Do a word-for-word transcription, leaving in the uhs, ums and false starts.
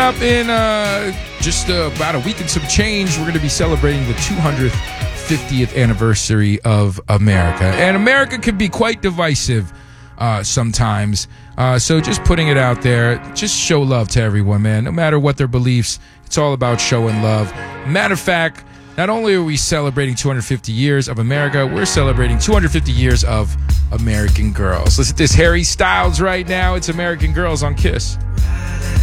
up in uh, just uh, about a week and some change, we're going to be celebrating the two hundred fiftieth anniversary of America. And America can be quite divisive uh, sometimes. Uh, so just putting it out there, just show love to everyone, man. No matter what their beliefs, it's all about showing love. Matter of fact, not only are we celebrating two hundred fifty years of America, we're celebrating two hundred fifty years of American Girls. Listen to this Harry Styles right now. It's American Girls on Kiss.